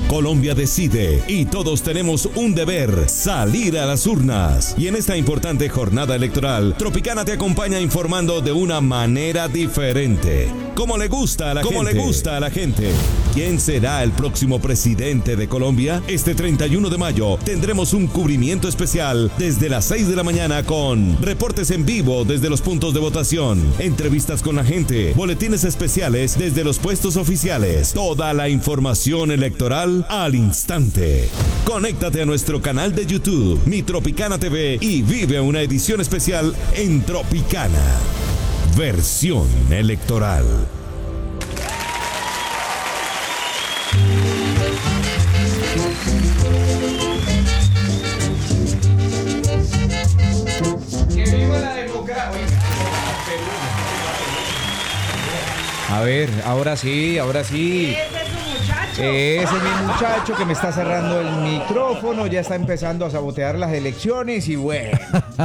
Colombia decide y todos tenemos un deber: salir a las urnas. Y en esta importante jornada electoral, Tropicana te acompaña informando de una manera diferente. Como le gusta a la gente. ¿Quién será el próximo presidente de Colombia? Este 31 de mayo tendremos un cubrimiento especial desde las 6 de la mañana con reportes en vivo desde los puntos de votación, entrevistas con la gente, boletines especiales desde los puestos oficiales, toda la información electoral al instante. Conéctate a nuestro canal de YouTube, Mi Tropicana TV, y vive una edición especial en Tropicana. Versión electoral. ¡Que viva la democracia! A ver, ahora sí. Ese es mi muchacho que me está cerrando el micrófono, ya está empezando a sabotear las elecciones y bueno.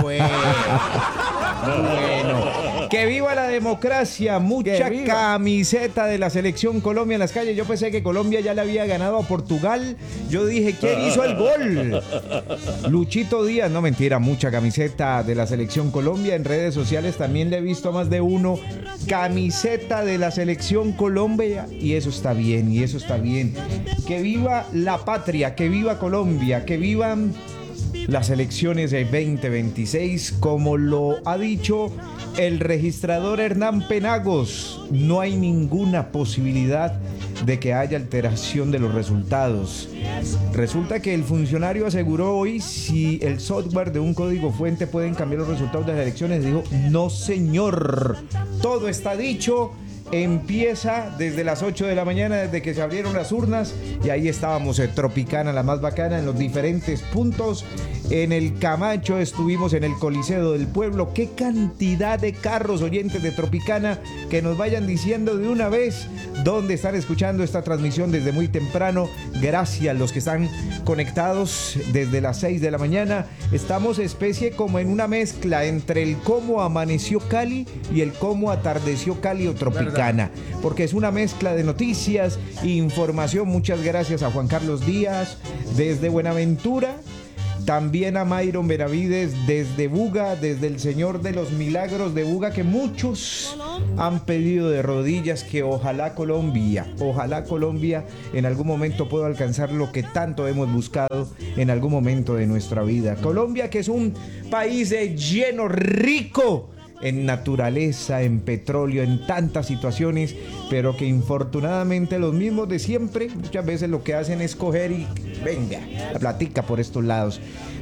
Que viva la democracia, mucha camiseta de la selección Colombia en las calles. Yo pensé que Colombia ya le había ganado a Portugal. Yo dije, ¿quién hizo el gol? Luchito Díaz, no mentira, mucha camiseta de la selección Colombia. En redes sociales también le he visto a más de uno. Camiseta de la selección Colombia y eso está bien, Que viva la patria, que viva Colombia, que vivan las elecciones de 2026, como lo ha dicho el registrador Hernán Penagos. No hay ninguna posibilidad de que haya alteración de los resultados. Resulta que el funcionario aseguró hoy si el software de un código fuente pueden cambiar los resultados de las elecciones. Dijo, no señor, todo está dicho. Empieza desde las 8 de la mañana, desde que se abrieron las urnas, y ahí estábamos, Tropicana, la más bacana, en los diferentes puntos. En el Camacho estuvimos, en el Coliseo del Pueblo. Qué cantidad de carros, oyentes de Tropicana, que nos vayan diciendo de una vez dónde están escuchando esta transmisión desde muy temprano. Gracias a los que están conectados desde las 6 de la mañana. Estamos especie como en una mezcla entre el cómo amaneció Cali y el cómo atardeció Cali o Tropicana, porque es una mezcla de noticias e información. Muchas gracias a Juan Carlos Díaz desde Buenaventura, también a Mayron Benavides desde Buga, desde el Señor de los Milagros de Buga, que muchos han pedido de rodillas que ojalá Colombia en algún momento pueda alcanzar lo que tanto hemos buscado en algún momento de nuestra vida. Colombia, que es un país lleno, rico en naturaleza, en petróleo, en tantas situaciones, pero que infortunadamente los mismos de siempre muchas veces lo que hacen es coger y venga, la platica por estos lados.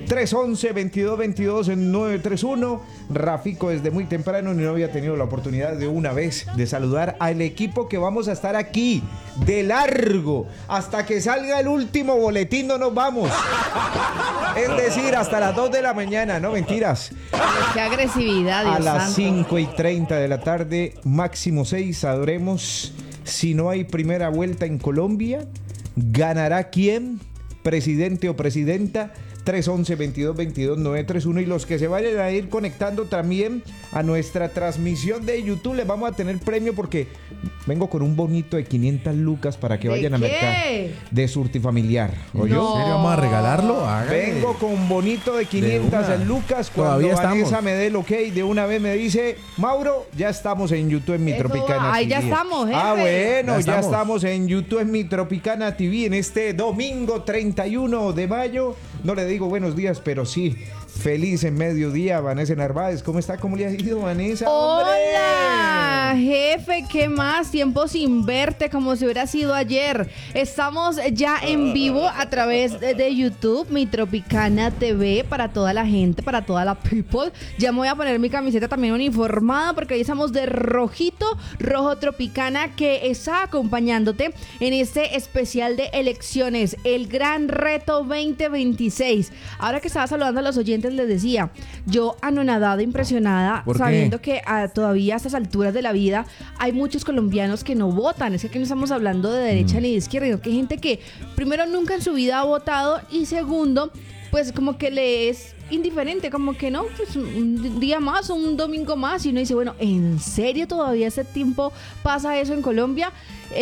311-2222-931. Rafico desde muy temprano no había tenido la oportunidad de una vez de saludar al equipo que vamos a estar aquí de largo hasta que salga el último boletín. No nos vamos, es decir, hasta las 2 de la mañana, no mentiras. Qué agresividad, Dios a las santo. 5:30 de la tarde, máximo 6, sabremos si no hay primera vuelta en Colombia. ¿Ganará quién? ¿Presidente o presidenta? 311-2222-931. Y los que se vayan a ir conectando también a nuestra transmisión de YouTube, les vamos a tener premio, porque vengo con un bonito de 500 lucas para que vayan a mercar de Surtifamiliar. ¿Oyó? ¿En serio vamos a regalarlo? Hágale. Vengo con un bonito de 500 lucas. Cuando Todavía Vanessa estamos. me dé el ok, de una vez me dice, Mauro, ya estamos en YouTube en Mi Eso, Tropicana ahí TV. ya estamos, jefe. Ah, bueno, Ya ya estamos. estamos en YouTube en Mi Tropicana TV en este domingo 31 de mayo. No le digo buenos días, pero sí, feliz en mediodía. Vanessa Narváez, ¿cómo está? ¿Cómo le ha ido, Vanessa? Hola, ¡Hombre! jefe, ¿qué más? Tiempo sin verte, como si hubiera sido ayer. Estamos ya en vivo a través de YouTube, Mi Tropicana TV, para toda la gente, para toda la people. Ya me voy a poner mi camiseta también uniformada, porque hoy estamos de rojito, rojo Tropicana, que está acompañándote en este especial de elecciones, el Gran Reto 2026. Ahora que estaba saludando a los oyentes, les decía, yo anonadada, impresionada, ¿Por qué? sabiendo que todavía a estas alturas de la vida hay muchos colombianos que no votan. Es que aquí no estamos hablando de derecha ni de izquierda, sino que hay gente que primero nunca en su vida ha votado y segundo pues como que le es indiferente, como que no, pues un día más, un domingo más, y uno dice, bueno, ¿en serio todavía ese tiempo pasa eso en Colombia?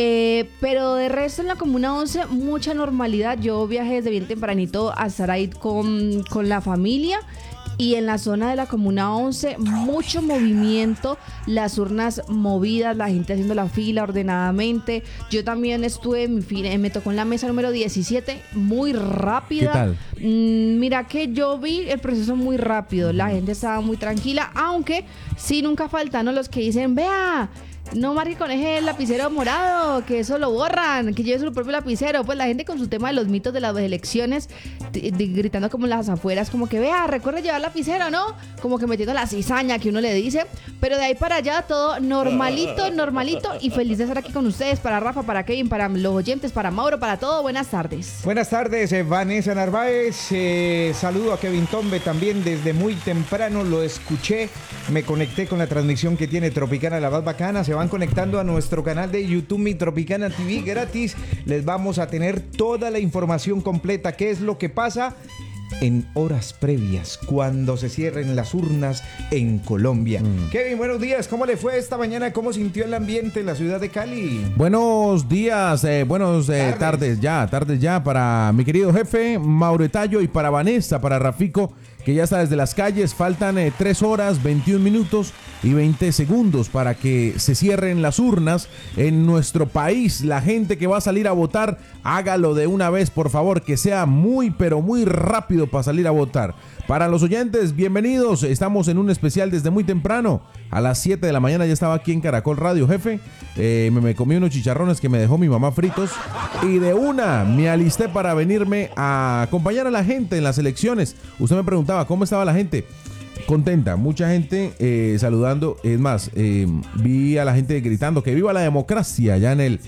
Pero de resto en la Comuna 11 mucha normalidad. Yo viajé desde bien tempranito a estar ahí con la familia. Y en la zona de la Comuna 11, mucho movimiento, las urnas movidas, la gente haciendo la fila ordenadamente. Yo también estuve, me tocó en la mesa número 17, muy rápida. ¿Qué tal? Mira que yo vi el proceso muy rápido, la gente estaba muy tranquila, aunque sí nunca faltan, ¿no?, los que dicen, vea, no marque con ese lapicero morado, que eso lo borran, que lleve su propio lapicero. Pues la gente con su tema de los mitos de las elecciones, gritando como en las afueras, como que vea, recuerde llevar lapicero, ¿no? Como que metiendo la cizaña que uno le dice. Pero de ahí para allá todo normalito, normalito, y feliz de estar aquí con ustedes, para Rafa, para Kevin, para los oyentes, para Mauro, para todo. Buenas tardes. Buenas tardes, Vanessa Narváez. Saludo a Kevin Tombe también desde muy temprano, lo escuché, me conecté con la transmisión que tiene Tropicana, la más bacana. Se van conectando a nuestro canal de YouTube, Mi Tropicana TV, gratis. Les vamos a tener toda la información completa, qué es lo que pasa en horas previas, cuando se cierren las urnas en Colombia. Kevin, buenos días. ¿Cómo le fue esta mañana? ¿Cómo sintió el ambiente en la ciudad de Cali? Buenos días, tardes ya para mi querido jefe Mauro Tallo y para Vanessa, para Rafico, que ya está desde las calles. Faltan 3 horas, 21 minutos y 20 segundos para que se cierren las urnas en nuestro país. La gente que va a salir a votar, hágalo de una vez, por favor, que sea muy, pero muy rápido para salir a votar. Para los oyentes, bienvenidos. Estamos en un especial desde muy temprano. A las 7 de la mañana ya estaba aquí en Caracol Radio, jefe. Me comí unos chicharrones que me dejó mi mamá fritos. Y de una me alisté para venirme a acompañar a la gente en las elecciones. Usted me preguntaba, ¿cómo estaba la gente? Contenta, mucha gente saludando. Es más, vi a la gente gritando que viva la democracia allá en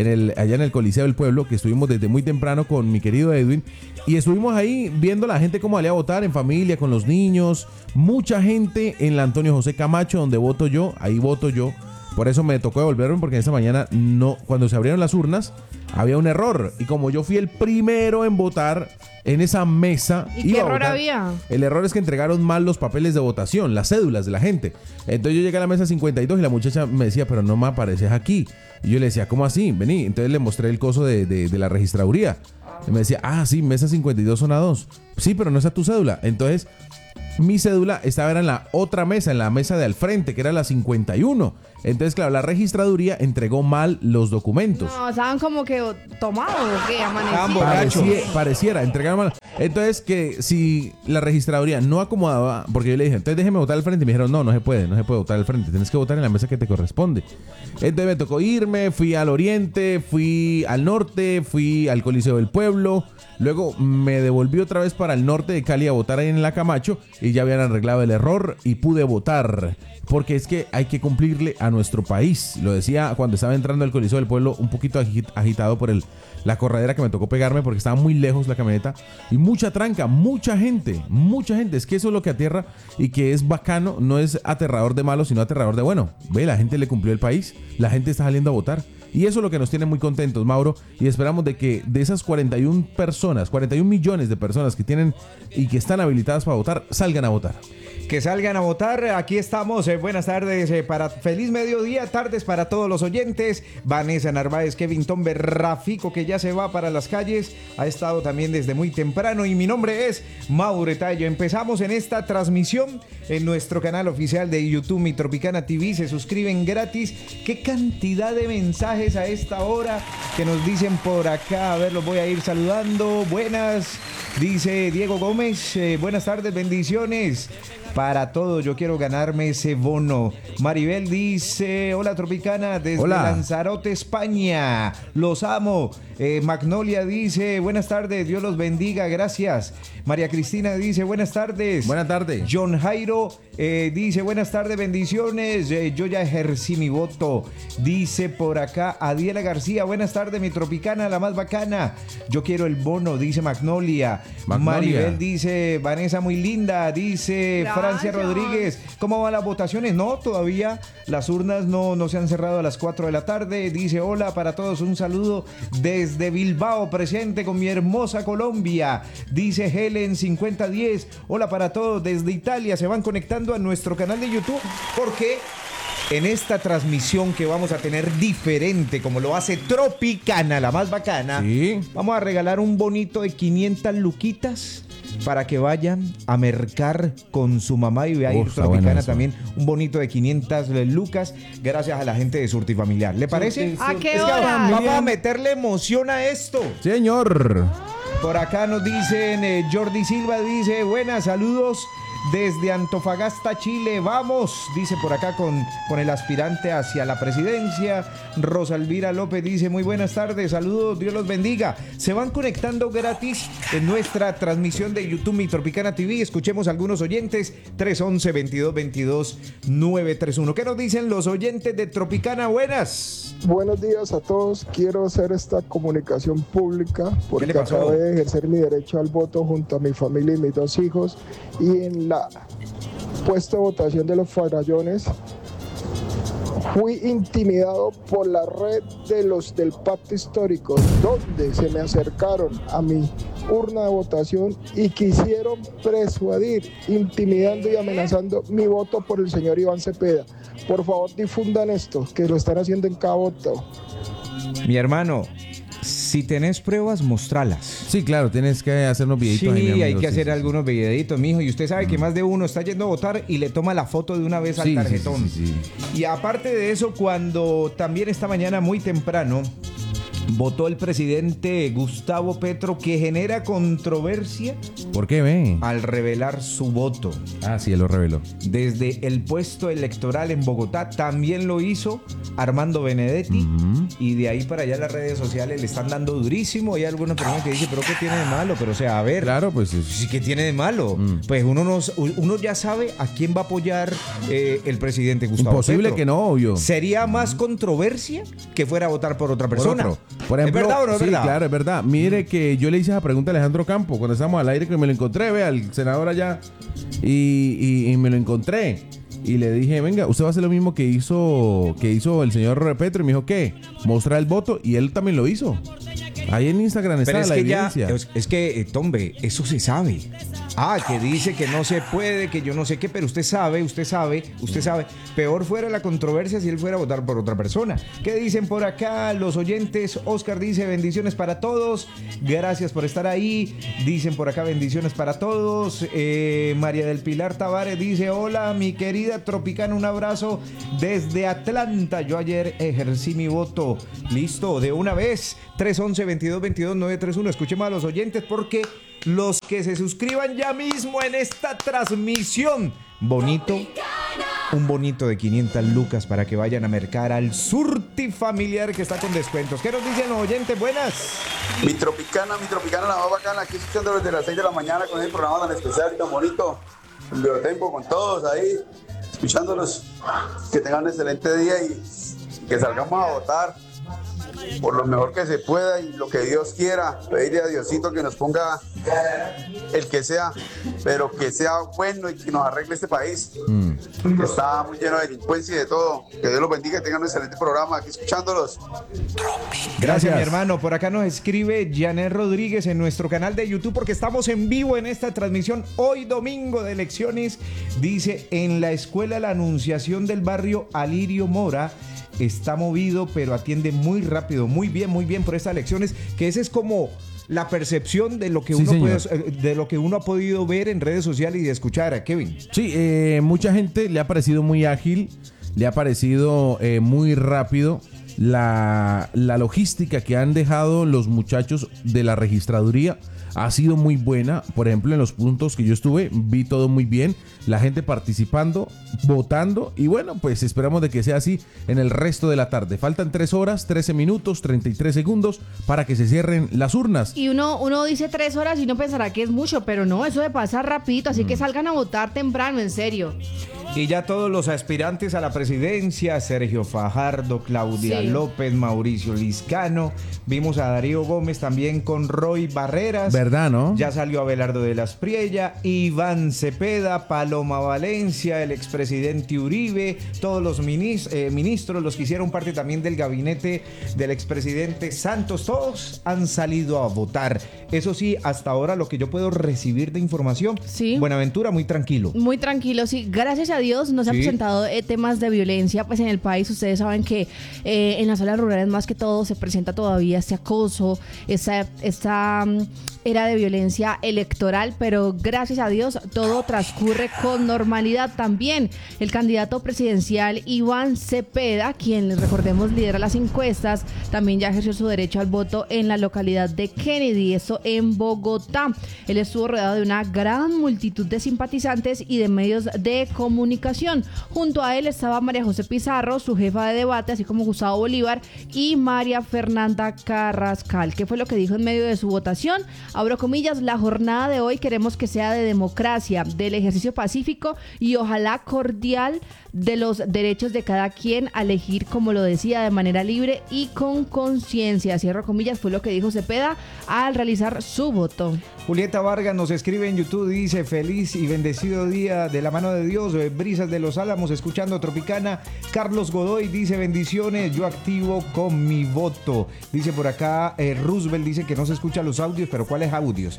el Coliseo del Pueblo, que estuvimos desde muy temprano con mi querido Edwin, y estuvimos ahí viendo a la gente cómo salía a votar en familia, con los niños. Mucha gente en la Antonio José Camacho, donde voto yo, ahí voto yo. Por eso me tocó devolverme, porque esta mañana cuando se abrieron las urnas había un error, y como yo fui el primero en votar en esa mesa. ¿Y qué error había? El error es que entregaron mal los papeles de votación, las cédulas de la gente. Entonces yo llegué a la mesa 52 y la muchacha me decía, pero no me apareces aquí. Y yo le decía, ¿cómo así? Vení. Entonces le mostré el coso de la registraduría. Y me decía, sí, mesa 52 zona 2. Sí, pero no está tu cédula. Entonces mi cédula era en la otra mesa, en la mesa de al frente, que era la 51. Entonces, claro, la registraduría entregó mal los documentos. No, estaban como que tomados o qué, amanecidos. Pareciera, entregaron mal. Entonces, que si la registraduría no acomodaba, porque yo le dije, entonces déjeme votar al frente, y me dijeron, no se puede votar al frente, tienes que votar en la mesa que te corresponde. Entonces me tocó irme, fui al oriente, fui al norte, fui al Coliseo del Pueblo. Luego me devolví otra vez para el norte de Cali a votar ahí en la Camacho, y ya habían arreglado el error y pude votar. Porque es que hay que cumplirle a nuestro país. Lo decía cuando estaba entrando al Coliseo del Pueblo, un poquito agitado por la corredera que me tocó pegarme, porque estaba muy lejos la camioneta. Y mucha tranca, mucha gente. Es que eso es lo que aterra, y que es bacano. No es aterrador de malo, sino aterrador de bueno. Ve, la gente le cumplió el país. La gente está saliendo a votar. Y eso es lo que nos tiene muy contentos, Mauro. Y esperamos de que de esas 41 millones de personas que tienen y que están habilitadas para votar, salgan a votar. Que salgan a votar. Aquí estamos. Buenas tardes, feliz mediodía, tardes para todos los oyentes. Vanessa Narváez, Kevin Tombe, Rafico, que ya se va para las calles, ha estado también desde muy temprano, y mi nombre es Mauro Tallo. Empezamos en esta transmisión en nuestro canal oficial de YouTube, Mi Tropicana TV. Se suscriben gratis. Qué cantidad de mensajes a esta hora que nos dicen por acá. A ver, los voy a ir saludando. Buenas, dice Diego Gómez. Buenas tardes, bendiciones para todos, yo quiero ganarme ese bono. Maribel dice, hola Tropicana, desde Lanzarote, España, los amo. Magnolia dice, buenas tardes, Dios los bendiga, gracias. María Cristina dice, buenas tardes. Buenas tardes. John Jairo dice, buenas tardes, bendiciones. Yo ya ejercí mi voto. Dice por acá Adiela García, buenas tardes, mi Tropicana, la más bacana. Yo quiero el bono, dice Magnolia. Maribel dice, Vanessa muy linda, dice Francia Rodríguez. ¿Cómo van las votaciones? No, todavía las urnas no se han cerrado a las 4 de la tarde. Dice, hola para todos, un saludo desde Bilbao, presente con mi hermosa Colombia. Dice Helen 5010, hola para todos desde Italia. Se van conectando a nuestro canal de YouTube porque en esta transmisión que vamos a tener diferente, como lo hace Tropicana, la más bacana, sí, vamos a regalar un bonito de 500 luquitas para que vayan a mercar con su mamá y vea ir Tropicana también un bonito de 500 lucas gracias a la gente de Surtifamiliar. ¿Le parece? ¿A qué hora? Vamos a meterle emoción a esto. Señor. Por acá nos dicen, Jordi Silva dice, buenas, saludos desde Antofagasta, Chile. Vamos, dice por acá con el aspirante hacia la presidencia. Rosa Elvira López dice, muy buenas tardes, saludos, Dios los bendiga. Se van conectando gratis en nuestra transmisión de YouTube Mi Tropicana TV. Escuchemos a algunos oyentes. 311-2222-931. ¿Qué nos dicen los oyentes de Tropicana? Buenas. Buenos días a todos. Quiero hacer esta comunicación pública porque acabé de ejercer mi derecho al voto junto a mi familia y mis 2 hijos, y en la puesta de votación de los farallones fui intimidado por la red de los del pacto histórico, donde se me acercaron a mi urna de votación y quisieron persuadir, intimidando y amenazando mi voto por el señor Iván Cepeda. Por favor, difundan esto, que lo están haciendo en cada voto. Mi hermano, si tenés pruebas, mostralas. Sí, claro, tienes que hacer unos videitos. Sí, hay que hacer algunos videitos, mijo. Y usted sabe que más de uno está yendo a votar y le toma la foto de una vez al tarjetón. Sí. Y aparte de eso, cuando también esta mañana muy temprano votó el presidente Gustavo Petro, que genera controversia. ¿Por qué, ve? Al revelar su voto. Ah, sí, él lo reveló. Desde el puesto electoral en Bogotá también lo hizo Armando Benedetti. Y de ahí para allá las redes sociales le están dando durísimo. Hay algunas personas que dicen, pero ¿qué tiene de malo? Pero o sea, a ver. Claro, pues sí, ¿qué tiene de malo? Pues uno ya sabe a quién va a apoyar el presidente Gustavo Imposible Petro. Que no, obvio. Sería más controversia que fuera a votar por otra persona. Por ejemplo, ¿es verdad o no es verdad? Sí, claro, es verdad. Mire que yo le hice esa pregunta a Alejandro Campo cuando estábamos al aire, que me lo encontré, vea, al senador allá, y me lo encontré. Y le dije, venga, usted va a hacer lo mismo que hizo el señor Petro. Y me dijo, ¿qué? Mostrar el voto. Y él también lo hizo. Ahí en Instagram está la evidencia. Es que, Tombe, eso se sabe. Que dice que no se puede, que yo no sé qué, pero usted sabe. Peor fuera la controversia si él fuera a votar por otra persona. ¿Qué dicen por acá los oyentes? Oscar dice, bendiciones para todos. Gracias por estar ahí. Dicen por acá, bendiciones para todos. María del Pilar Tavares dice, hola, mi querida Tropicana, un abrazo desde Atlanta. Yo ayer ejercí mi voto. Listo, de una vez. 311-2222-931. Escuchemos a los oyentes porque los que se suscriban ya mismo en esta transmisión, un bonito de 500 lucas para que vayan a mercar al Surtifamiliar, que está con descuentos. ¿Qué nos dicen los oyentes? Buenas. Mi Tropicana, la más bacana, aquí escuchando desde las 6 de la mañana con el programa tan especial y tan bonito, en Biotempo, con todos ahí, escuchándolos. Que tengan un excelente día y que salgamos a votar por lo mejor que se pueda y lo que Dios quiera. Pedirle a Diosito que nos ponga el que sea, pero que sea bueno y que nos arregle este país, que está muy lleno de delincuencia y de todo. Que Dios los bendiga y tengan un excelente programa aquí escuchándolos. Gracias, mi hermano. Por acá nos escribe Janet Rodríguez en nuestro canal de YouTube, porque estamos en vivo en esta transmisión hoy domingo de elecciones. Dice, en la escuela La Anunciación del barrio Alirio Mora está movido, pero atiende muy rápido, muy bien por estas elecciones, que esa es como la percepción de lo que uno ha podido ver en redes sociales y de escuchar a Kevin. Sí, mucha gente le ha parecido muy ágil, le ha parecido muy rápido la logística que han dejado los muchachos de la registraduría. Ha sido muy buena. Por ejemplo, en los puntos que yo estuve, vi todo muy bien. La gente participando, votando. Y bueno, pues esperamos de que sea así en el resto de la tarde. Faltan 3 horas, 13 minutos, 33 segundos para que se cierren las urnas. Y uno dice 3 horas y uno pensará que es mucho, pero no, eso de pasar rapidito. Así que salgan a votar temprano, en serio. Y ya todos los aspirantes a la presidencia, Sergio Fajardo, Claudia López, Mauricio Liscano, vimos a Darío Gómez también con Roy Barreras. ¿Verdad, no? Ya salió Abelardo de las Priella, Iván Cepeda, Paloma Valencia, el expresidente Uribe, todos los ministros, los que hicieron parte también del gabinete del expresidente Santos, todos han salido a votar. Eso sí, hasta ahora lo que yo puedo recibir de información, Buenaventura muy tranquilo. Muy tranquilo, sí. Gracias a Dios no se han presentado temas de violencia pues en el país. Ustedes saben que en las zonas rurales más que todo se presenta todavía este acoso, esta era de violencia electoral, pero gracias a Dios todo transcurre con normalidad. También el candidato presidencial Iván Cepeda, quien recordemos lidera las encuestas, también ya ejerció su derecho al voto en la localidad de Kennedy, esto en Bogotá. Él estuvo rodeado de una gran multitud de simpatizantes y de medios de comunicación. Junto a él estaba María José Pizarro, su jefa de debate, así como Gustavo Bolívar y María Fernanda Carrascal. ¿Qué fue lo que dijo en medio de su votación? Abro comillas: la jornada de hoy queremos que sea de democracia, del ejercicio pacífico y ojalá cordial de los derechos de cada quien a elegir, como lo decía, de manera libre y con conciencia. Cierro comillas, fue lo que dijo Cepeda al realizar su voto. Julieta Vargas nos escribe en YouTube, dice: feliz y bendecido día de la mano de Dios, Brisas de los Álamos, escuchando Tropicana. Carlos Godoy dice: bendiciones, yo activo con mi voto. Dice por acá, Roosevelt dice que no se escuchan los audios, pero ¿cuáles audios?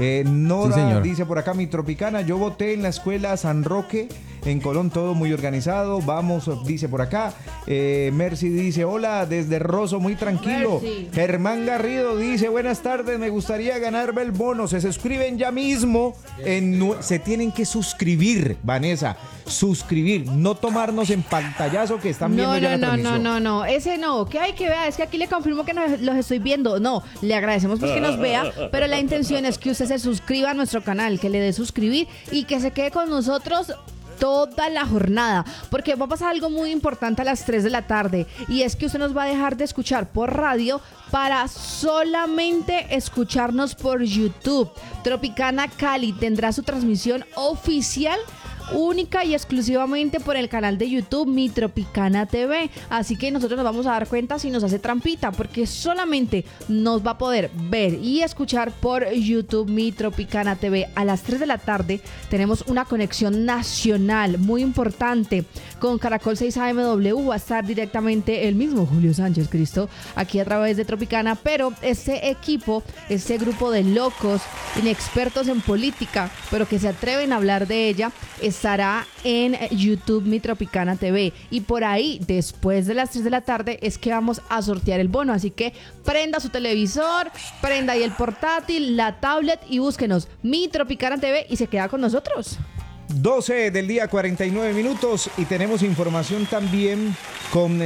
Nora dice por acá: mi Tropicana, yo voté en la escuela San Roque, en Colón, todo muy organizado. Vamos, dice por acá. Mercy dice: hola, desde Rosso, muy tranquilo. Mercy. Germán Garrido dice: buenas tardes, me gustaría ganarme el bono. Se suscriben ya mismo. Se tienen que suscribir, Vanessa. Suscribir, no tomarnos en pantallazo que están viendo ya la transmisión. No, ese no. ¿Qué hay que ver? Es que aquí le confirmo que los estoy viendo. No, le agradecemos pues que nos vea, pero la intención es que usted se suscriba a nuestro canal, que le dé suscribir y que se quede con nosotros toda la jornada, porque va a pasar algo muy importante a las 3 de la tarde, y es que usted nos va a dejar de escuchar por radio para solamente escucharnos por YouTube. Tropicana Cali tendrá su transmisión oficial única y exclusivamente por el canal de YouTube Mi Tropicana TV, así que nosotros nos vamos a dar cuenta si nos hace trampita, porque solamente nos va a poder ver y escuchar por YouTube Mi Tropicana TV. A las 3 de la tarde tenemos una conexión nacional muy importante con Caracol 6 AMW, va a estar directamente el mismo Julio Sánchez Cristo aquí a través de Tropicana, pero este equipo, este grupo de locos inexpertos en política, pero que se atreven a hablar de ella, estará en YouTube Mi Tropicana TV, y por ahí después de las 3 de la tarde es que vamos a sortear el bono, así que prenda su televisor, prenda ahí el portátil, la tablet y búsquenos Mi Tropicana TV y se queda con nosotros. 12 del día, 49 minutos, y tenemos información también con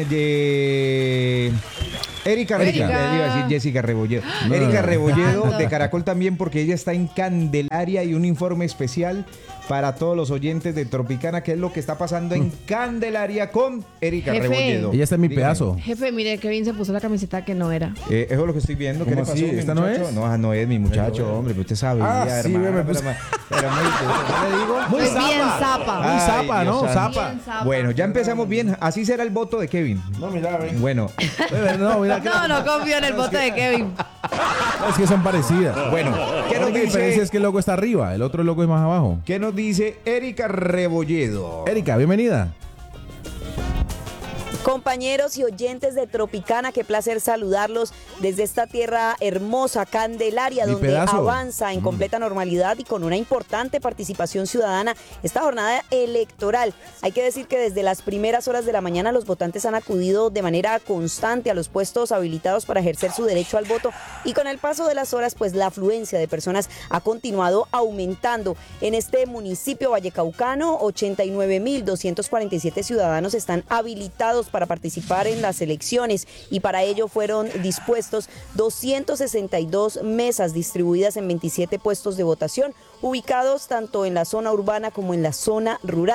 Erika, iba a decir Jessica Rebolledo. Erika Rebolledo de Caracol también, porque ella está en Candelaria, y un informe especial para todos los oyentes de Tropicana, que es lo que está pasando en Candelaria con Erika Rebolledo. Ella está en mi pedazo. Jefe, mire que bien se puso la camiseta que no era. Eso es lo que estoy viendo. ¿Qué le pasó? ¿Esta no es? No es mi muchacho, hombre, pero usted sabe. Sí, me puse. Pero le digo, muy zapa. Muy zapa, ¿no? Zapa. Bueno, ya empezamos bien. Así será el voto de Kevin. No, mira, bueno. No confío en el voto de Kevin. Es que son parecidas. Bueno, ¿qué nos la dice? diferencia es que el logo está arriba, el otro logo es más abajo. ¿Qué nos dice Erika Rebolledo? Erika, bienvenida. Compañeros y oyentes de Tropicana, qué placer saludarlos desde esta tierra hermosa, Candelaria, donde avanza en completa normalidad y con una importante participación ciudadana esta jornada electoral. Hay que decir que desde las primeras horas de la mañana los votantes han acudido de manera constante a los puestos habilitados para ejercer su derecho al voto, y con el paso de las horas pues la afluencia de personas ha continuado aumentando. En este municipio vallecaucano, 89.247 ciudadanos están habilitados para participar en las elecciones, y para ello fueron dispuestos 262 mesas distribuidas en 27 puestos de votación, ubicados tanto en la zona urbana como en la zona rural.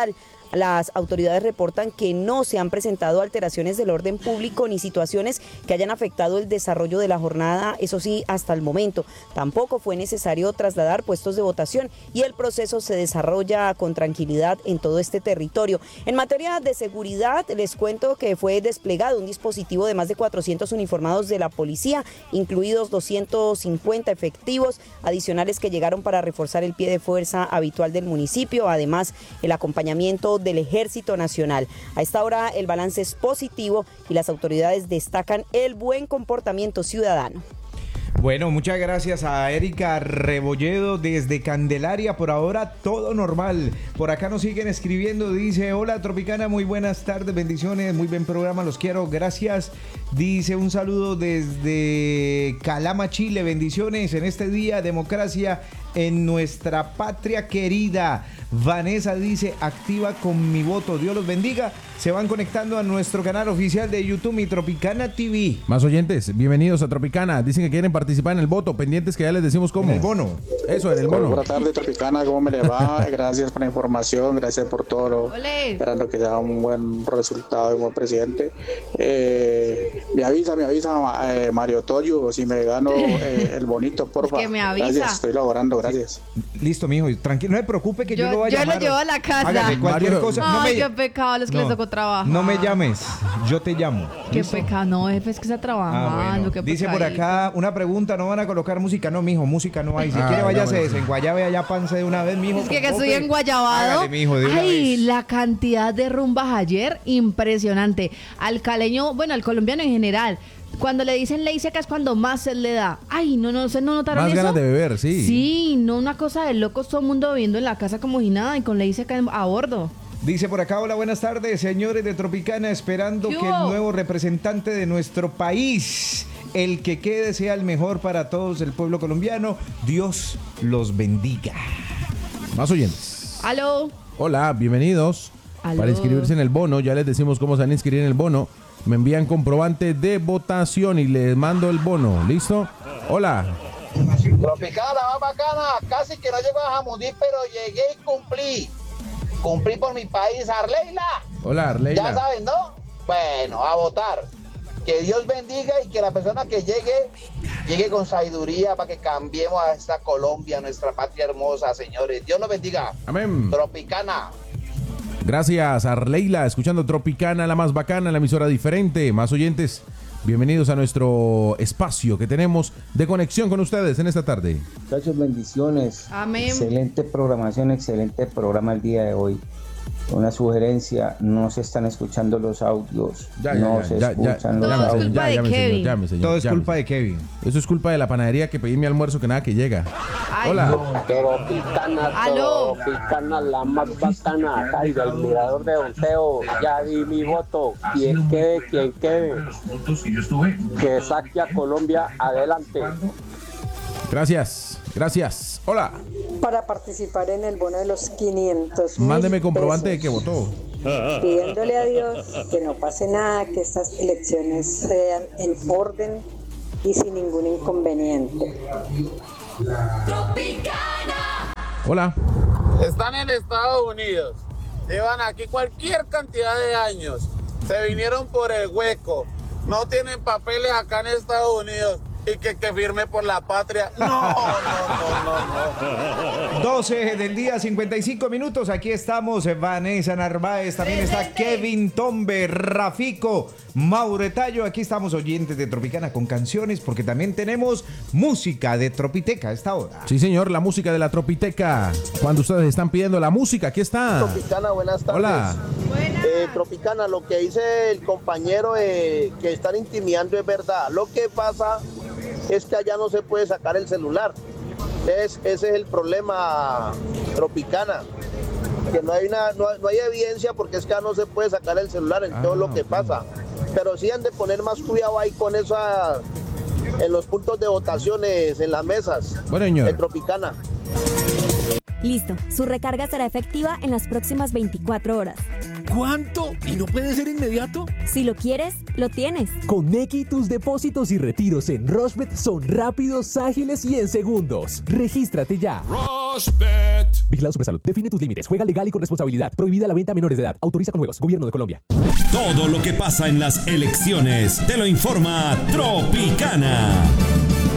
Las autoridades reportan que no se han presentado alteraciones del orden público ni situaciones que hayan afectado el desarrollo de la jornada, eso sí, hasta el momento. Tampoco fue necesario trasladar puestos de votación y el proceso se desarrolla con tranquilidad en todo este territorio. En materia de seguridad, les cuento que fue desplegado un dispositivo de más de 400 uniformados de la policía, incluidos 250 efectivos adicionales que llegaron para reforzar el pie de fuerza habitual del municipio, además el acompañamiento del Ejército Nacional. A esta hora el balance es positivo y las autoridades destacan el buen comportamiento ciudadano. Bueno, muchas gracias a Erika Rebolledo desde Candelaria. Por ahora todo normal. Por acá nos siguen escribiendo. Dice: hola Tropicana, muy buenas tardes, bendiciones, muy buen programa, los quiero, gracias. Dice: un saludo desde Calama, Chile, bendiciones en este día, democracia en nuestra patria querida. Vanessa dice: activa con mi voto, Dios los bendiga. Se van conectando a nuestro canal oficial de YouTube, Mi Tropicana TV. Más oyentes, bienvenidos a Tropicana. Dicen que quieren participar en el voto, pendientes que ya les decimos cómo. En el bono. Eso, en el bono. Buenas tardes, Tropicana, ¿cómo me le va? Gracias por la información, gracias por todo. Olé. Esperando que sea un buen resultado y un buen presidente. Me avisa, Mario Toyo, si me gano el bonito, por favor. Que me avisa. Gracias, estoy laborando, gracias. Listo, mijo, tranquilo, no se preocupe que yo lo voy a llamar. Yo lo llevo a la casa. Hágale cualquier Mario. cosa. Ay, qué pecado, los que les tocó trabajar. No me llames, yo te llamo. Qué ¿Listo? pecado, no, jefe, es que está trabajando. Bueno. Qué Dice por pecadito. acá una pregunta: ¿no van a colocar música? No, mijo, música no hay. Si quiere váyase, bueno. desenguayabe allá, panse de una vez, mijo. Es que con estoy tope. enguayabado. Hágale, mijo, de una Ay, vez. la cantidad de rumbas ayer, impresionante. Al caleño, bueno, al colombiano en general, cuando le dicen ley seca es cuando más se le da. Ay, no notaron Más eso. ganas de beber, sí. Sí, no, una cosa de locos, todo el mundo bebiendo en la casa como si nada y con ley seca a bordo. Dice por acá: hola, buenas tardes, señores de Tropicana, esperando ¿Qué que el hubo? nuevo representante de nuestro país, el que quede, sea el mejor para todos el pueblo colombiano. Dios los bendiga. Más oyentes. Aló. Hola, bienvenidos. Aló. Para inscribirse en el bono, ya les decimos cómo se van a inscribir en el bono. Me envían comprobante de votación y les mando el bono. ¿Listo? Hola. Tropicana, más bacana, casi que no llego a Jamundí, pero llegué y cumplí. Cumplí por mi país, Arleila. Hola, Arleila. Ya saben, ¿no? Bueno, a votar. Que Dios bendiga y que la persona que llegue con sabiduría para que cambiemos a esta Colombia, nuestra patria hermosa, señores. Dios nos bendiga. Amén. Tropicana. Gracias, Arleila. Escuchando Tropicana, la más bacana, la emisora diferente. Más oyentes, bienvenidos a nuestro espacio que tenemos de conexión con ustedes en esta tarde. Muchachos, bendiciones. Amén. Excelente programación, excelente programa el día de hoy. Una sugerencia: no se están escuchando los audios. No se escuchan los Todo es audios. culpa de Kevin. Señor, Todo es llame. culpa de Kevin. Eso es culpa de la panadería que pedí mi almuerzo que nada que llega. Ay, Hola. Tropicana, Aló. Tropicana, la más bacana, ay, del mirador de Onteo, ya di mi voto, quien quede, que saque a Colombia adelante. Gracias, gracias. Hola. Para participar en el bono de los 500. Mándeme comprobante de que votó. Pidiéndole a Dios que no pase nada, que estas elecciones sean en orden y sin ningún inconveniente. Hola. Están en Estados Unidos. Llevan aquí cualquier cantidad de años. Se vinieron por el hueco. No tienen papeles acá en Estados Unidos. Y que firme por la patria. No. 12 del día, 55 minutos. Aquí estamos, Vanessa Narváez. También está Kevin Tombe, Rafico, Mauretayo. Aquí estamos, oyentes de Tropicana, con canciones, porque también tenemos música de Tropiteca a esta hora. Sí, señor, la música de la Tropiteca. Cuando ustedes están pidiendo la música, aquí está. Tropicana, buenas tardes. Hola. Tropicana, lo que dice el compañero que están intimidando es verdad. Lo que pasa es que allá no se puede sacar el celular. Ese es el problema, Tropicana. Que no hay evidencia porque es que ya no se puede sacar el celular en todo lo que pasa. Pero sí han de poner más cuidado ahí con esa, en los puntos de votaciones, en las mesas. Bueno, señor. En Tropicana. Listo, su recarga será efectiva en las próximas 24 horas. ¿Cuánto? ¿Y no puede ser inmediato? Si lo quieres, lo tienes. Con Nequi, tus depósitos y retiros en Rushbet son rápidos, ágiles y en segundos. Regístrate ya. Rushbet. Vigilado Supersalud. Define tus límites. Juega legal y con responsabilidad. Prohibida la venta a menores de edad. Autoriza con juegos. Gobierno de Colombia. Todo lo que pasa en las elecciones te lo informa Tropicana.